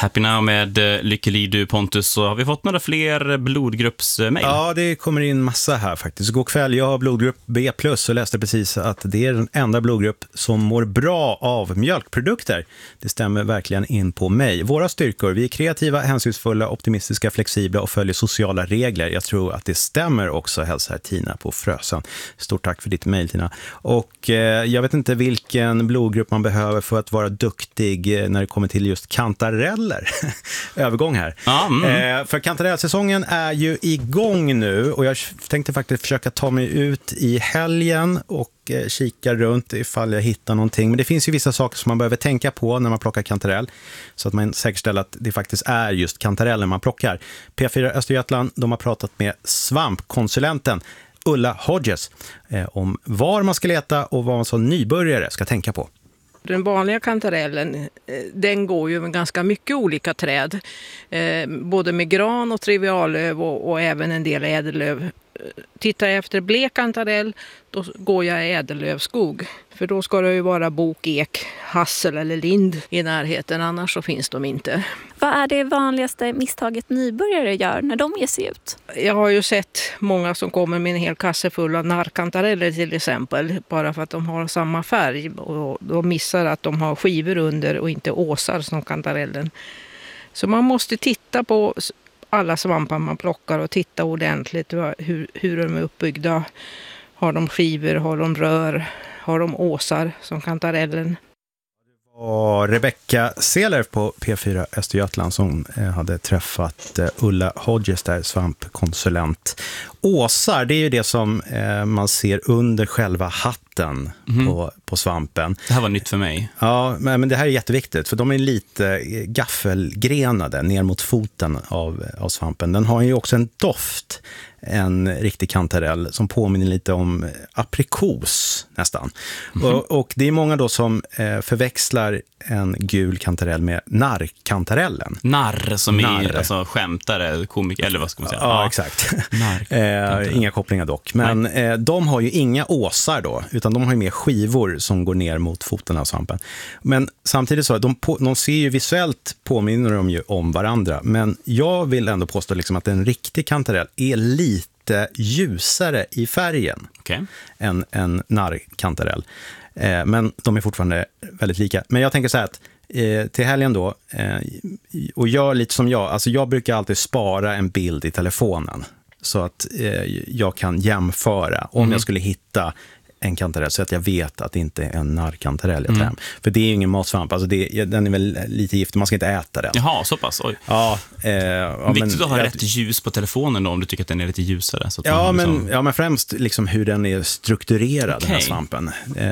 Happy Now med Lyckelig du Pontus, så har vi fått några fler blodgruppsmejl. Ja, det kommer in massa här faktiskt. God kväll, jag har blodgrupp B+, och läste precis att det är den enda blodgrupp som mår bra av mjölkprodukter. Det stämmer verkligen in på mig. Våra styrkor, vi är kreativa, hänsynsfulla, optimistiska, flexibla och följer sociala regler. Jag tror att det stämmer också, hälsar Tina på Frösön. Stort tack för ditt mejl, Tina. Och jag vet inte vilken blodgrupp man behöver för att vara duktig när det kommer till just kantareller. Övergång här. För kantarellsäsongen är ju igång nu, och jag tänkte faktiskt försöka ta mig ut i helgen och kika runt ifall jag hittar någonting. Men det finns ju vissa saker som man behöver tänka på när man plockar kantarell, så att man säkerställer att det faktiskt är just kantareller man plockar. P4 Östergötland, de har pratat med svampkonsulenten Ulla Hodges om var man ska leta och vad man som nybörjare ska tänka på. Den vanliga kantarellen, den går ju med ganska mycket olika träd. Både med gran och triviallöv och även en del ädellöv. Tittar jag efter blek kantarell, då går jag i ädellövskog. För då ska det ju vara bok, ek, hassel eller lind i närheten, annars så finns de inte. Vad är det vanligaste misstaget nybörjare gör när de ger sig ut? Jag har ju sett många som kommer med en hel kasse full av narrkantareller till exempel, bara för att de har samma färg, och de missar att de har skivor under och inte åsar som kantarellen. Så man måste titta på alla svampar man plockar och titta ordentligt hur de är uppbyggda. Har de skivor, har de rör, har de åsar som kantarellen? Och Rebecka Seler på P4 Östergötland som hade träffat Ulla Hodges där, svampkonsulent. Åsar, det är ju det som man ser under själva hatten på svampen. Det här var nytt för mig. Ja, men det här är jätteviktigt, för de är lite gaffelgrenade ner mot foten av svampen. Den har ju också en doft, en riktig kantarell, som påminner lite om aprikos nästan. Och det är många då som förväxlar en gul kantarell med narrkantarellen. Narr som är alltså skämtare, komiker, eller vad ska man säga? Ja, exakt. Inga kopplingar dock. Men de har ju inga åsar då, utan de har ju mer skivor som går ner mot foten av svampen. Men samtidigt så, de ser ju visuellt, påminner de ju om varandra. Men jag vill ändå påstå liksom att en riktig kantarell är lite ljusare i färgen än en narrkantarell. Men de är fortfarande väldigt lika. Men jag tänker så här att till helgen då, och gör lite som jag, alltså jag brukar alltid spara en bild i telefonen så att jag kan jämföra om jag skulle hitta en kantarell, så att jag vet att det inte är en narrkantarell jag tar hem. För det är ju ingen matsvamp, alltså den är väl lite giftig, man ska inte äta den. Jaha, så pass, oj. Ja, viktigt att ha rätt ljus på telefonen då, om du tycker att den är lite ljusare. Så att men främst liksom hur den är strukturerad, den här svampen.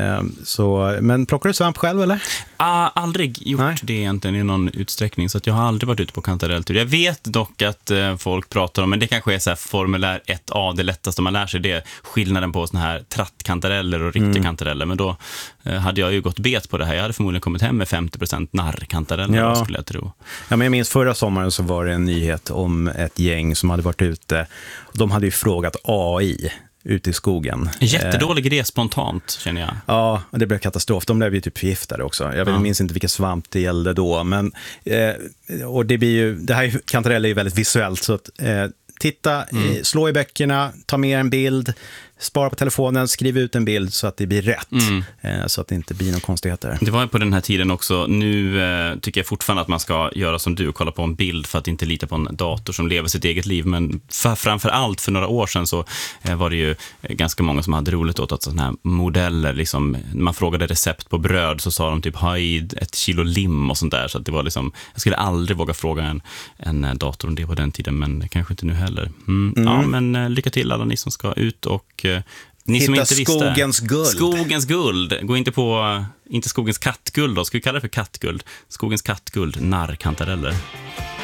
Men plockar du svamp själv eller? Aldrig gjort det egentligen i någon utsträckning, så att jag har aldrig varit ute på kantarelltur. Jag vet dock att folk pratar om, men det kanske är så här formulär 1A, det lättaste man lär sig, det är skillnaden på såna här trattkantareller och riktiga kantareller. Men då hade jag ju gått bet på det här. Jag hade förmodligen kommit hem med 50% narrkantareller, skulle jag tro. Ja, men jag minns förra sommaren så var det en nyhet om ett gäng som hade varit ute. De hade ju frågat AI ute i skogen. Jättedålig idé spontant, känner jag. Ja, det blev katastrof. De blev ju typ förgiftade också. Jag minns inte vilken svamp det gällde då. Men, och det blir ju, det här kantareller är ju väldigt visuellt, så att titta, slå i böckerna, ta med en bild, spara på telefonen, skriv ut en bild så att det blir rätt. Så att det inte blir några konstigheter. Det var ju på den här tiden också. Nu tycker jag fortfarande att man ska göra som du och kolla på en bild för att inte lita på en dator som lever sitt eget liv. Men framför allt för några år sedan så var det ju ganska många som hade roligt åt att sådana här modeller, liksom, när man frågade recept på bröd så sa de typ ha i 1 kilo lim och sånt där. Så att det var liksom, jag skulle aldrig våga fråga en dator om det på den tiden, men kanske inte nu heller. Ja, men lycka till alla ni som ska ut och ni som inte visste. Skogens guld. Skogens guld. Gå inte på, inte skogens kattguld då. Ska vi kalla det för kattguld? Skogens kattguld, narrkantareller.